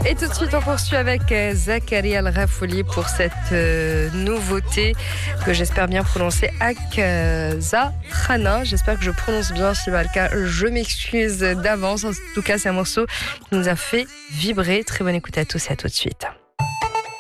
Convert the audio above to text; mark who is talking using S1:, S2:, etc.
S1: Et tout de suite, on poursuit avec Zakaria El Rafouli pour cette nouveauté que j'espère bien prononcer, Akza Khana. J'espère que je prononce bien. Si pas le cas, je m'excuse d'avance. En tout cas, c'est un morceau qui nous a fait vibrer. Très bonne écoute à tous et à tout de suite.